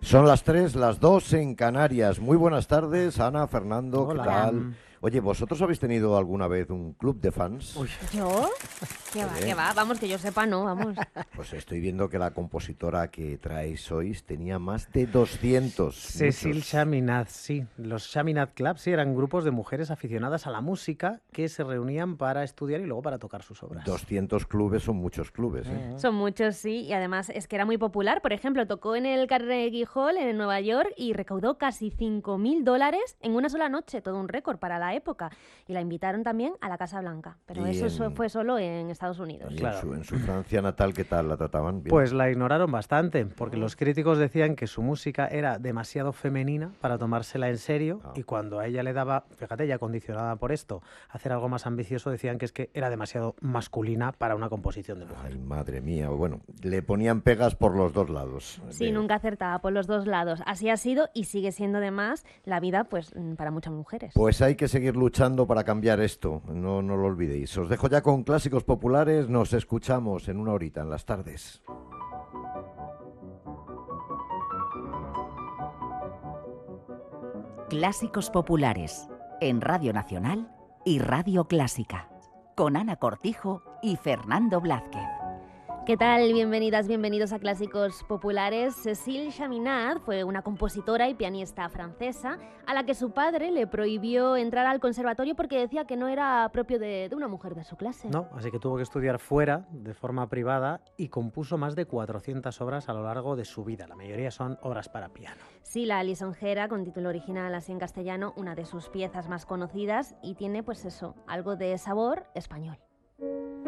Son las 3, las 2 en Canarias. Muy buenas tardes, Ana, Fernando, Hola. ¿qué tal? Oye, ¿vosotros habéis tenido alguna vez un club de fans? Uy. ¿Yo? ¿Qué va? ¿Qué va? Vamos, que yo sepa, no, vamos. Pues estoy viendo que la compositora que traéis hoy tenía más de 200. Cécile muchos. Chaminade, sí. Los Chaminade Club, sí, eran grupos de mujeres aficionadas a la música que se reunían para estudiar y luego para tocar sus obras. 200 clubes son muchos clubes, ¿eh? Son muchos, sí, y además es que era muy popular. Por ejemplo, tocó en el Carnegie Hall en Nueva York y recaudó casi $5.000 en una sola noche, todo un récord para la época. Y la invitaron también a la Casa Blanca, pero Y eso fue solo en Estados Unidos. Y Claro. en su Francia natal, ¿qué tal? ¿La trataban bien? Pues la ignoraron bastante, porque los críticos decían que su música era demasiado femenina para tomársela en serio, y cuando a ella le daba, fíjate, ya condicionada por esto, hacer algo más ambicioso, decían que era demasiado masculina para una composición de mujer. Ay, madre mía. Bueno, le ponían pegas por los dos lados. Sí, nunca acertaba por los dos lados. Así ha sido y sigue siendo además la vida pues para muchas mujeres. Pues hay que seguir luchando para cambiar esto, no lo olvidéis. Os dejo ya con clásicos populares, nos escuchamos en una horita en las tardes. Clásicos populares en Radio Nacional y Radio Clásica, con Ana Cortijo y Fernando Blázquez. ¿Qué tal? Bienvenidas, bienvenidos a Clásicos Populares. Cécile Chaminade fue una compositora y pianista francesa a la que su padre le prohibió entrar al conservatorio porque decía que no era propio de una mujer de su clase. No, así que tuvo que estudiar fuera, de forma privada, y compuso más de 400 obras a lo largo de su vida. La mayoría son obras para piano. Sí, la lisonjera, con título original así en castellano, una de sus piezas más conocidas y tiene pues eso, algo de sabor español.